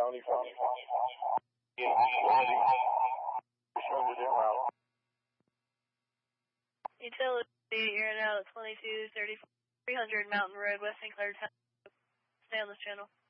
County. Utility, you're now at 2234 300 Mountain Road, West St. Clair. Stay on this channel.